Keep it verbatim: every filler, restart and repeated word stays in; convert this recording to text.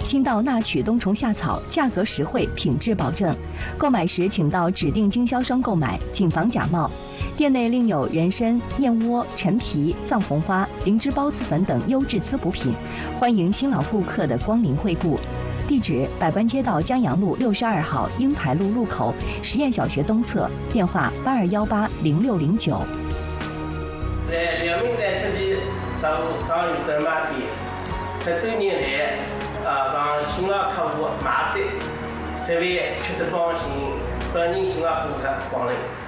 新到纳曲冬虫夏草，价格实惠，品质保证。购买时请到指定经销商购买，谨防假冒。店内另有人参、燕窝、陈皮、藏红花、灵芝孢子粉等优质滋补品，欢迎新老顾客的光临惠顾。地址：百官街道江阳路六十二号英台路路口实验小学东侧，电话八二幺八零六零九。 在辽宁在这里商务张宇珍买店，十多年来，啊，让新老客户买的，十万吃得放心，欢迎新老顾客光临。